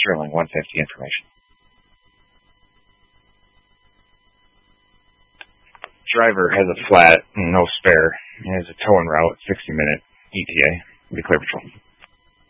Sterling 150 information. Driver has a flat, no spare. He has a tow en route, 60-minute ETA. Be clear patrol.